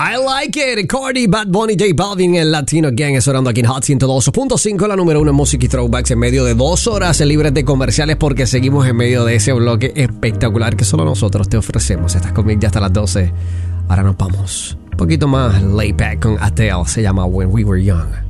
I like it. Cardi, Bad Bunny, J Balvin, el Latino Gang, sonando aquí en Hot 102.5, la número 1 en Music y Throwbacks, en medio de 2 horas libres de comerciales, porque seguimos en medio de ese bloque espectacular que solo nosotros te ofrecemos. Estás conmigo ya hasta las 12. Ahora nos vamos un poquito más laid back con Adele. Se llama When We Were Young.